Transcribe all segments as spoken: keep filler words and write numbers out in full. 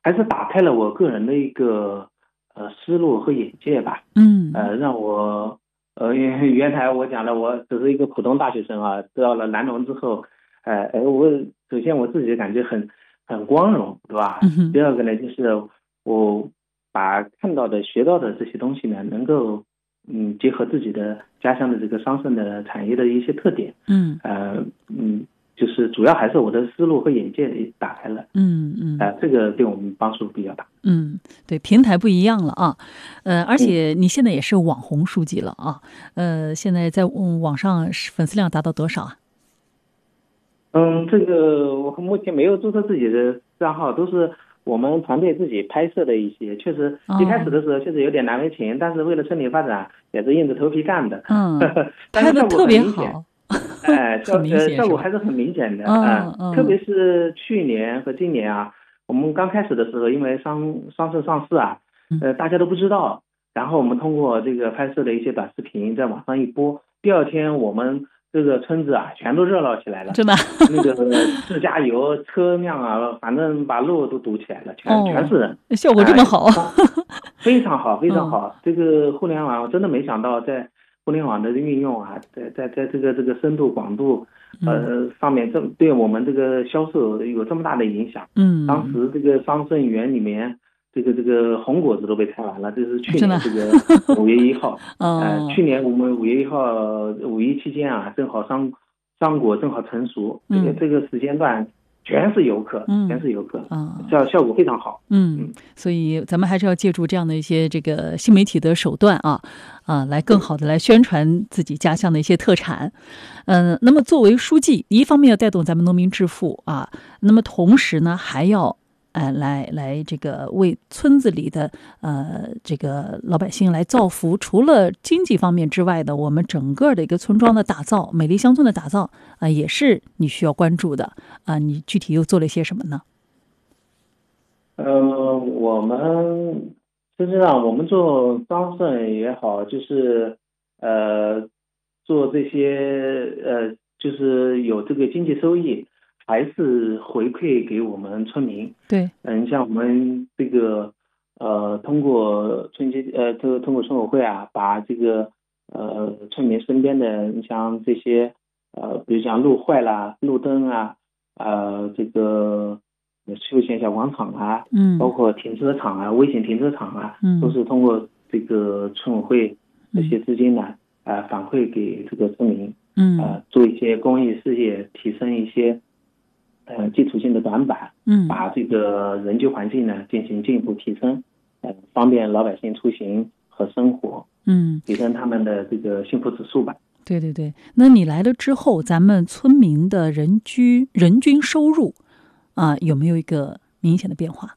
还是打开了我个人的一个呃思路和眼界吧。 嗯， 呃，让我呃，因为原来我讲了，我只是一个普通大学生啊，到了南农之后，呃，呃我首先我自己感觉很很光荣，对吧？ 嗯哼， 第二个呢，就是我把看到的、学到的这些东西呢，能够嗯结合自己的家乡的这个桑葚的产业的一些特点， 嗯呃嗯，就是主要还是我的思路和眼界打开了。 嗯嗯呃，这个对我们帮助比较大。 嗯，对，平台不一样了啊，呃，而嗯且你现在也是网红书记了啊，呃，现在在嗯网上粉丝量达到多少啊？ 嗯，这个我目前没有注册自己的账号，都是我们团队自己拍摄的一些。确实一开始哦， 的时候确实有点难为情，但是为了村里发展，也是硬着头皮干的。 嗯， 但是效果拍的特很明显。 别好， 哎，效很明呃显是吧？ 效果还是很明显的啊、 嗯嗯特别是去年和今年啊，我们刚开始的时候，因为上上市上市啊， 嗯， 呃大家都不知道，然后我们通过这个拍摄的一些短视频在网上一播，第二天我们这个村子啊全都热闹起来了。 真的那个自驾游车辆啊，反正把路都堵起来了，全全哦， 是人。 效果这么哎、 好， 方非常好，非常嗯好。这个互联网我真的没想到，在互联网的运用啊，在在在这个这个深度广度嗯呃上面，这对我们这个销售有这么大的影响。当嗯， 时这个桑葚园里面，这个这个红果子都被采完了，这是去真的， 年这个五月一号。呃， 哦， 去年我们五月一号五一期间啊，正好桑桑果正好成熟，这个嗯这个时间段全是游客，全嗯是游客， 啊。 效效果非常好。 嗯， 嗯， 所以咱们还是要借助这样的一些这个新媒体的手段啊，啊，来更好的来宣传自己家乡的一些特产。嗯、那么作为书记，一方面要带动咱们农民致富啊，那么同时呢，还要呃来来这个为村子里的呃这个老百姓来造福。除了经济方面之外的，我们整个的一个村庄的打造、美丽乡村的打造啊、也是你需要关注的啊、你具体又做了些什么呢？ 呃，我们实际上我们做桑葚也好，就是呃做这些呃就是有这个经济收益，还是回馈给我们村民。 对， 嗯，像我们这个呃通过村街呃通通过村委会啊，把这个呃村民身边的，你像这些呃比如讲路坏啦、路灯啊，呃这个休闲小广场啊，包嗯括停车场啊、微型停车场啊，都嗯是通过这个村委会这嗯些资金呢，呃，反馈给这个村民， 嗯呃，做一些公益事业，提升一些呃基础性的短板， 嗯把这个人居环境呢进行进一步提升，呃，方便老百姓出行和生活， 嗯， 提升他们的这个幸福指数吧。 对对对。那你来了之后，咱们村民的人居人均收入啊，有没有一个明显的变化？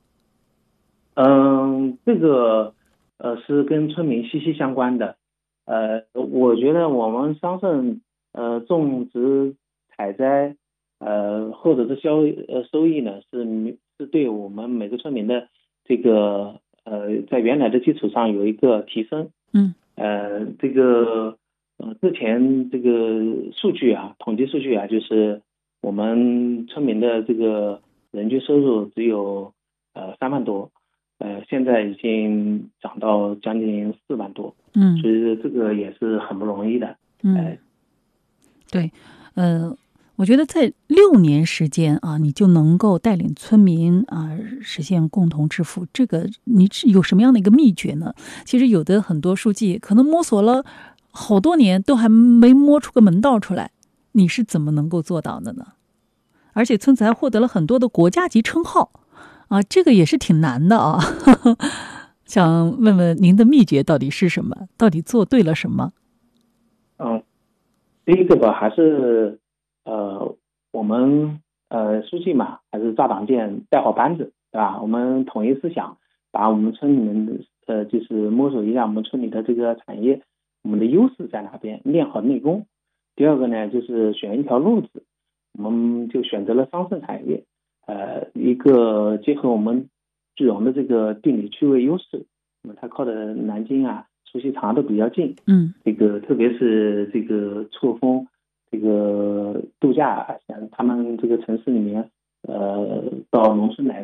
嗯，这个呃是跟村民息息相关的。呃，我觉得我们桑葚呃种植、采摘呃或者是销呃收益呢，是是对我们每个村民的这个呃在原来的基础上有一个提升。 嗯呃，这个呃之前这个数据啊，统计数据啊，就是我们村民的这个人均收入只有呃三万多。呃，现在已经涨到将近四万多， 嗯所以这个也是很不容易的。 嗯， 呃， 对，呃，我觉得在六年时间啊，你就能够带领村民啊实现共同致富，这个你是有什么样的一个秘诀呢？其实有的很多书记可能摸索了好多年，都还没摸出个门道出来，你是怎么能够做到的呢？而且村子还获得了很多的国家级称号啊，这个也是挺难的啊。想问问您的秘诀到底是什么？到底做对了什么？ 嗯，第一个吧，还是呃，我们呃书记嘛，还是扎党建带好班子，对吧？我们统一思想，把我们村里面的呃，就是摸索一下我们村里的这个产业，我们的优势在哪边，练好内功。第二个呢，就是选一条路子，我们就选择了桑葚产业，呃，一个结合我们句容的这个地理区位优势，那么它靠的南京啊、苏锡常都比较近。 嗯这个特别是这个错峰，这个度假，像他们这个城市里面，呃，到农村来。